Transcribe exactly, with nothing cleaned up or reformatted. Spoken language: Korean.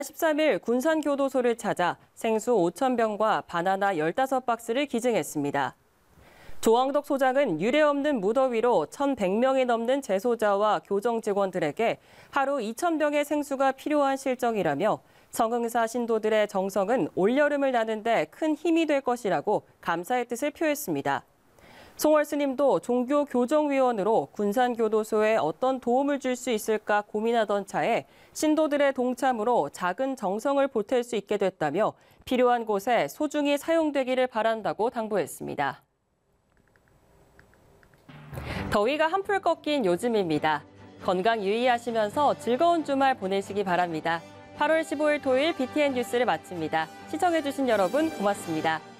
십삼 일 군산교도소를 찾아 생수 오천 병과 바나나 열다섯 박스를 기증했습니다. 조항덕 소장은 유례 없는 무더위로 천백 명이 넘는 재소자와 교정 직원들에게 하루 이천 병의 생수가 필요한 실정이라며 성응사 신도들의 정성은 올여름을 나는 데 큰 힘이 될 것이라고 감사의 뜻을 표했습니다. 송월 스님도 종교교정위원으로 군산교도소에 어떤 도움을 줄 수 있을까 고민하던 차에 신도들의 동참으로 작은 정성을 보탤 수 있게 됐다며 필요한 곳에 소중히 사용되기를 바란다고 당부했습니다. 더위가 한풀 꺾인 요즘입니다. 건강 유의하시면서 즐거운 주말 보내시기 바랍니다. 팔월 십오일 토요일 비티엔 뉴스를 마칩니다. 시청해주신 여러분 고맙습니다.